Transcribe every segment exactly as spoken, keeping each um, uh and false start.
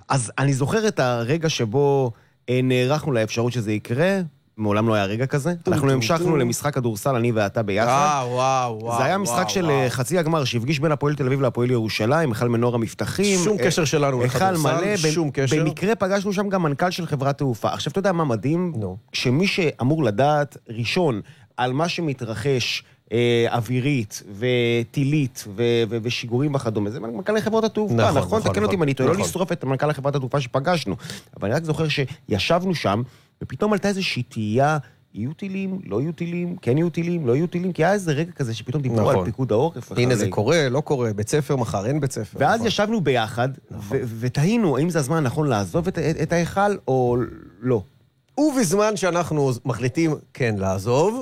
אז אני זוכר את הרגע שבו נערכנו לאפשרות שזה יקרה, מעולם לא היה רגע כזה. אנחנו המשכנו למשחק כדורסל, אני ואתה ביחד. וואו, וואו, וואו. זה היה משחק של חצי הגמר, שהפגיש בין הפועל תל אביב להפועל ירושלים, אחד מנור המבטחים. שום קשר שלנו לכדורסל, שום קשר. במקרה פגשנו שם גם מנכ"ל של חברת תעופה. עכשיו, אתה יודע מה מדהים? שמי שאמור לדעת ראשון על מה שמתרחש אווירית וטילית ושיגורים וכדומה, זה מנכ"ל לחברת התעופה. נכון, תקן אותי אם אני טועה, לא לשרוף את מנכ"ל לחברת התעופה שפגשנו. אבל אני רק זוכר שישבנו שם, ופתאום עלתה איזושהי תהייה, יהיו טילים, לא יהיו טילים, כן יהיו טילים, לא יהיו טילים, כי היה איזה רגע כזה שפתאום דיברו על פיקוד העורף. הנה זה קורה, לא קורה, בית ספר מחר, אין בית ספר. ואז ישבנו ביחד, ותהינו, האם זה הזמן הנכון לעזוב את ההיכל או לא. ובזמן שאנחנו מחליטים כן לעזוב,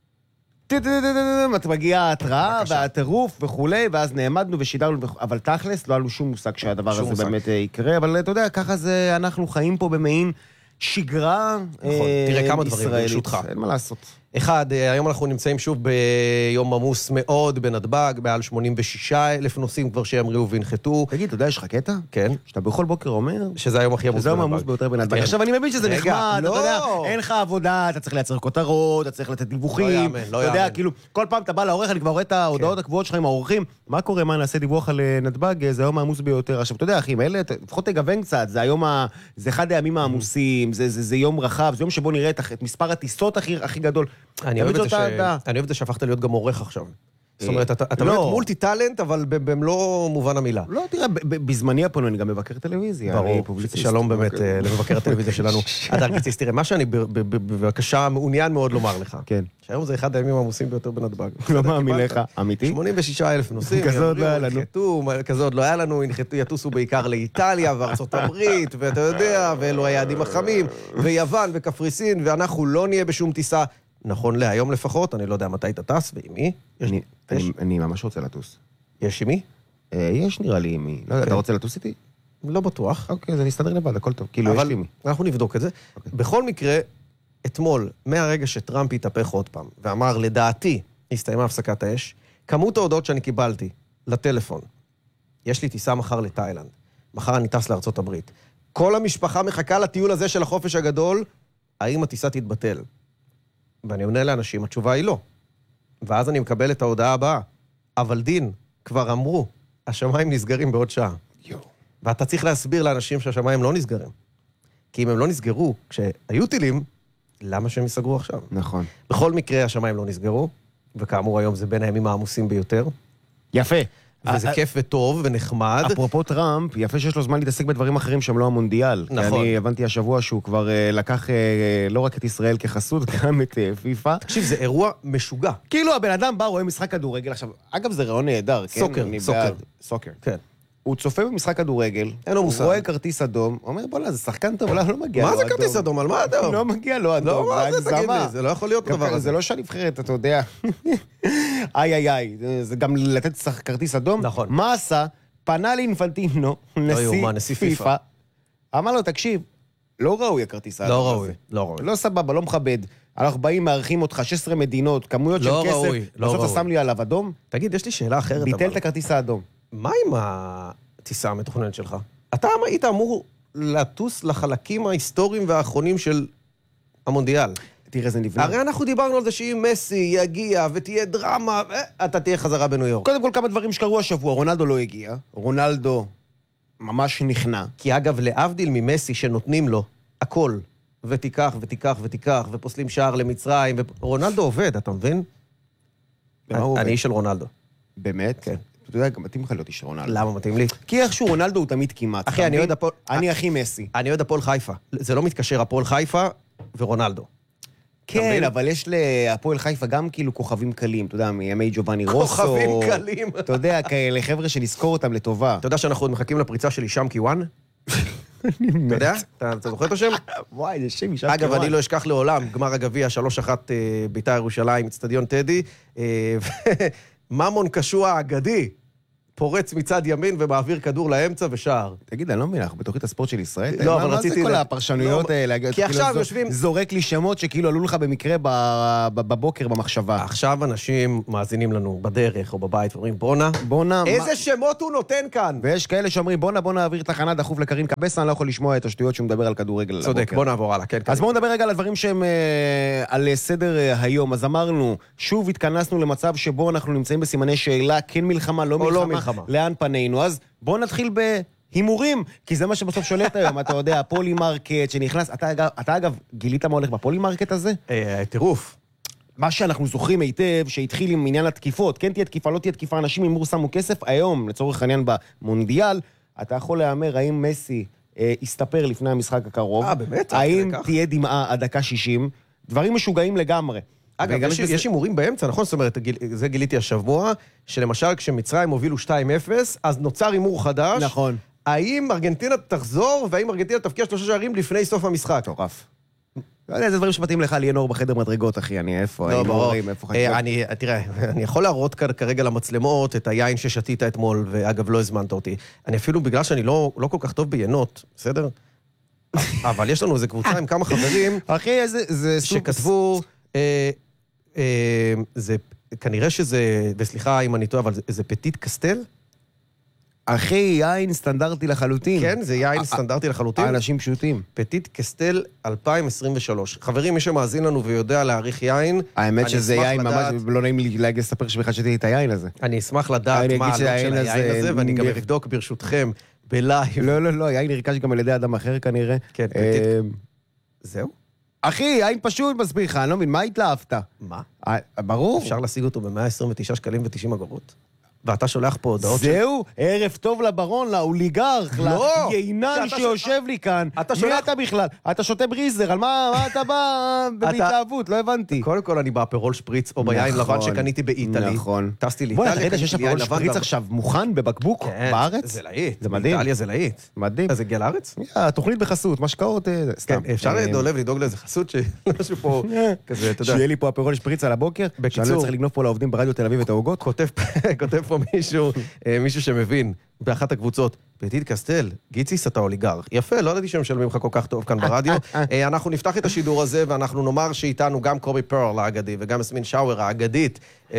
אתה מגיע ההתראה והטירוף וכולי, ואז נעמדנו ושידרנו, אבל תכלס לא היה לנו שום מושג שהדבר הזה באמת יקרה, אבל אתה יודע, ככה זה, אנחנו חיים פה במעין שגרה ישראלית. תראה כמה דברים ברשותך. אין מה לעשות. אחד, היום אנחנו נמצאים שוב ביום עמוס מאוד בנתב"ג, מעל שמונים ושישה אלף נוסעים כבר שימריאו והנחתו. תגיד, אתה יודע, יש לך קטע? כן. שאתה בכל בוקר אומר... שזה היום הכי עמוס בנתב"ג. שזה היום עמוס ביותר בנתב"ג. עכשיו, אני מבין שזה נחמד, אתה יודע, אין לך עבודה, אתה צריך לייצר כותרות, אתה צריך לתת דיווחים. אתה יודע, כאילו, כל פעם אתה בא לעורך, אני כבר רואה את ההודעות הקבועות שלך עם האורחים. מה קורה, מה נעשה דיווח על נתב"ג? זה היום העמוס ביותר. עכשיו, אתה יודע, אחי, אלה, לפחות תגוון קצת, זה היום ה... זה אחד הימים העמוסים, זה, זה, זה יום רחב, זה יום שבו נראה את מספר הטיסות הכי, הכי גדול. אני אוהב את זה אני אוהב את זה שהפכת להיות גם עורך עכשיו. זאת אומרת, אתה באמת מולטי טלנט, אבל במלוא מובן המילה. לא, תראה, בזמני הפעם אני גם מבקר טלוויזיה. ברור, שלום באמת למבקר הטלוויזיה שלנו. הדרגיציסט, תראה, מה שאני בבקשה מעוניין מאוד לומר לך. כן. שהיום זה אחד הימים העמוסים ביותר בנתב"ג. לא מאמין לך, אמיתי? שמונים ושישה אלף נוסעים. כזאת לא היה לנו. כזאת לא היה לנו, יטוסו בעיקר לאיטליה וארצות הברית, ואתה יודע, ואלו היעדים החמים, ויוון וקפריסין, ואנחנו לא נהיה בשום טיסה. נכון להיום לפחות, אני לא יודע מתי אתה טס, ועם מי? אני ממש רוצה לטוס. יש עם מי? יש נראה לי עם מי. אתה רוצה לטוס איתי? לא בטוח. אוקיי, זה נסתדר לבד, הכל טוב. כאילו, יש לי מי. אנחנו נבדוק את זה. בכל מקרה, אתמול, מהרגע שטראמפ התהפך עוד פעם, ואמר, לדעתי, הסתיימה הפסקת האש, כמות ההודעות שאני קיבלתי לטלפון, יש לי טיסה מחר לתאילנד, מחר אני טס לארצות הברית. כל המשפחה מחכה לטיול הזה של החופש הגדול, האם הטיסה תתבטל? ואני עונה לאנשים, התשובה היא לא. ואז אני מקבל את ההודעה הבאה. אבל דין, כבר אמרו, השמיים נסגרים בעוד שעה. יו. ואתה צריך להסביר לאנשים שהשמיים לא נסגרים. כי אם הם לא נסגרו, כשהיו טילים, למה שהם יסגרו עכשיו? נכון. בכל מקרה, השמיים לא נסגרו, וכאמור היום זה בין הימים העמוסים ביותר. יפה. וזה כיף וטוב ונחמד. אפרופו טראמפ, יפה שיש לו זמן להתעסק בדברים אחרים שהם לא המונדיאל. נכון. אני הבנתי השבוע שהוא כבר לקח לא רק את ישראל כחסות, גם את פיפה. תקשיב, זה אירוע משוגע. כאילו הבן אדם בא, רואה משחק כדורגל. עכשיו, אגב, זה רעיון נהדר. סוקר, סוקר. סוקר. כן. הוא צופה במשחק כדורגל, אין לו מושג. הוא רואה כרטיס אדום, הוא אומר, בוא'לה, זה שחקן טוב, לא מגיע לו מה אדום. זה כרטיס אדום? על מה אדום? לא מגיע לו אדום, לא, מה זה תגיד לי? זה לא יכול להיות דבר הזה. זה לא שהנבחרת, אתה יודע. איי איי איי, זה גם לתת כרטיס אדום. נכון. מה עשה? פנה לאינפנטינו, נשיא פיפה, אמר לו, תקשיב, לא ראוי הכרטיס האדום. לא ראוי, לא ראוי. לא סבבה, לא מכבד. אנחנו באים, מארחים אותך, שש עשרה מדינות, כמויות של כסף. לא ראוי, לא ראוי. בסוף אתה שם לי עליו אדום. תגיד, יש לי שאלה אחרת. ביטל את הכרטיס האדום. מה עם הטיסה המתוכננת שלך? אתה היית אמור לטוס לחלקים ההיסטוריים והאחרונים של המונדיאל. תראה, זה נבנה. הרי אנחנו דיברנו על זה שאם מסי יגיע ותהיה דרמה, אתה תהיה חזרה בניו יורק. קודם כל כמה דברים שקרו השבוע. רונלדו לא הגיע. רונלדו ממש נכנע. כי אגב, להבדיל ממסי שנותנים לו הכל, ותיקח ותיקח ותיקח, ופוסלים שער למצרים, רונלדו עובד, אתה מבין? אני איש של רונלדו. באמת? כן. אתה יודע, גם מתאים לך להיות איש רונלדו. למה מתאים לי? כי איכשהו רונלדו הוא תמיד כמעט. אחי, אני אוהד הפועל... אני הכי מסי. אני אוהד הפועל חיפה. זה לא מתקשר הפועל חיפה ורונלדו. כן, אבל יש להפועל חיפה גם כאילו כוכבים קלים, אתה יודע, מימי ג'ובאני רוסו. כוכבים קלים. אתה יודע, כאלה חבר'ה שנזכור אותם לטובה. אתה יודע שאנחנו עוד מחכים לפריצה של הישאם קיוואן? אני מת. אתה יודע? אתה זוכר את השם? וואי, זה שם הישאם קיוואן. אגב, אני לא אשכח לעולם, גמר הגביע, שלוש אחת בית"ר ירושלים, אצטדיון טדי, ממון קשוע האגדי. פורץ מצד ימין ומעביר כדור לאמצע ושער. תגיד, אני לא מבין, אנחנו בתוכנית הספורט של ישראל? לא, אבל רציתי... מה זה כל הפרשנויות האלה? כי עכשיו יושבים... זורק לי שמות שכאילו עלו לך במקרה בבוקר במחשבה. עכשיו אנשים מאזינים לנו בדרך או בבית ואומרים, בונה, בונה... איזה שמות הוא נותן כאן? ויש כאלה שאומרים, בונה, בוא נעביר תחנה דחוף לקרין קבסה, אני לא יכול לשמוע את השטויות שהוא מדבר על כדורגל. צודק, בוא נעבור הלאה, כן. אז בואו נדבר רגע על הדברים שהם על סדר היום. אז אמרנו, שוב התכנסנו למצב שבו אנחנו נמצאים בסימני שאלה, כן מלחמה, לא מלחמה, לא מלחמה. לאן פנינו. אז בואו נתחיל בהימורים, כי זה מה שבסוף שולט היום, אתה יודע, פולי מרקט שנכנס, אתה, אתה אגב, גילית מה הולך בפולי מרקט הזה? טירוף. מה שאנחנו זוכרים היטב, שהתחיל עם עניין התקיפות, כן תהיה תקיפה, לא תהיה תקיפה, אנשים אמרו שמו כסף, היום, לצורך העניין במונדיאל, אתה יכול להאמר, האם מסי אה, יסתפר לפני המשחק הקרוב? אה, באמת? האם תהיה דמעה עד דקה שישים? דברים משוגעים לגמרי. אגב, יש, יש הימורים באמצע, נכון? זאת אומרת, זה גיליתי השבוע, שלמשל כשמצרים הובילו שתיים אפס, אז נוצר הימור חדש. נכון. האם ארגנטינה תחזור, והאם ארגנטינה תפקיע שלושה שערים לפני סוף המשחק? טורף. לא יודע, זה דברים שמתאים לך ליאנור בחדר מדרגות, אחי, אני איפה, לא, ברור. איפה חיים. אני, תראה, אני יכול להראות כרגע למצלמות את היין ששתית אתמול, ואגב, לא הזמנת אותי. אני אפילו, בגלל שאני לא, לא כל כך טוב ביינות, בסדר? אבל יש לנו איזה קבוצה עם כמה חברים, אחי, זה סוג... שכתבו, אה, אה, זה, כנראה שזה, וסליחה אם אני טועה, אבל זה, זה פטיט קסטל? אחי, יין סטנדרטי לחלוטין. כן, זה יין סטנדרטי לחלוטין. אנשים פשוטים. פטיט קסטל אלפיים עשרים ושלוש. חברים, מי שמאזין לנו ויודע להעריך יין, האמת שזה יין ממש, לא נעים לי להגיד לספר שבכלל שתהיה את היין הזה. אני אשמח לדעת מה העלות של היין הזה, ואני גם אבדוק ברשותכם בלייב. לא, לא, לא, יין נרכש גם על ידי אדם אחר כנראה. כן, פטיט. זהו? אחי, יין פשוט מסביר לך, אני לא מבין, מה התלהבת? מה? ברור. אפשר להשיג אותו ב-מאה עשרים ותשעה שקלים ו-תשעים אגורות. ואתה שולח פה הודעות... זהו, ערב טוב לברון, לאוליגרך, ליינן שיושב לי כאן. מי אתה בכלל? אתה שותה בריזר, על מה אתה בא בהתלהבות? לא הבנתי. קודם כל אני באפרול שפריץ, או ביין לבן שקניתי באיטלי. נכון. טסתי לאיטליה. בוא, אתה יודע שיש אפרול שפריץ עכשיו מוכן בבקבוק בארץ? זה להיט. זה מדהים. באיטליה זה להיט. מדהים. אז הגיע לארץ? תוכנית בחסות, משקאות, סתם. אפשר לדולב, לדאוג לאיזה חסות שמשהו פה כזה, אתה יודע. שיהיה לי פה אפרול שפריץ על הבוקר, שאני לא צריך לגנוב פה לעובדים ברדיו תל אביב את ההוגות. כותב פה מישהו, מישהו שמבין באחת הקבוצות, פטיט קסטל, גיציס אתה אוליגרך. יפה, לא ידעתי שמשלמים לך כל כך טוב כאן ברדיו. אנחנו נפתח את השידור הזה, ואנחנו נאמר שאיתנו גם קובי פרל האגדי, וגם יסמין שאואר האגדית.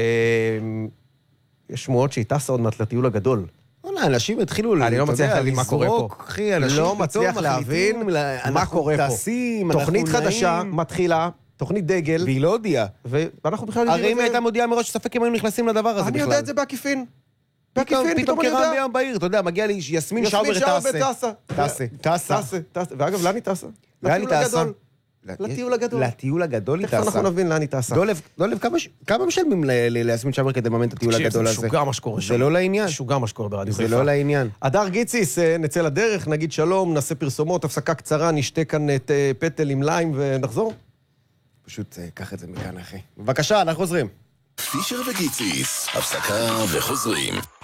יש שמועות שהיא טסה עוד מעט לטיול הגדול. אנשים התחילו... אני לא מצליח להבין מה קורה פה. לא מצליח להבין מה קורה פה. תוכנית חדשה מתחילה, תוכנית דגל. והיא לא הודיעה. ואנחנו בכלל... הרי אם הייתה מודיעה מראש שספק אם היו נכנסים לדבר הזה בכלל. אני יודע את זה בעקיפין. פתאום קרם ביום בעיר, אתה יודע, מגיע לי יסמין שאובר טסה. טסה. טסה. טסה. ואגב, לאן היא טסה? לאן היא טסה? לטיול הגדול. לטיול הגדול היא טסה. איך אנחנו נבין לאן היא טסה? דולב, כמה משלמים ליסמין שאובר כדי לממן את הטיול הגדול הזה? זה משוגע מה שקורה שם. זה לא לעניין. משוגע מה שקורה ברדיו חיפה. זה לא לעניין. הדר גיציס, נצא לדרך, נגיד שלום, נעשה פרסומות, הפסקה קצרה, נשתה כאן את פטל עם ליים ונחזור. פשוט קח את זה מכאן, אחי. בבקשה, אנחנו חוזרים. פישר וגיציס, הפסקה וחוזרים.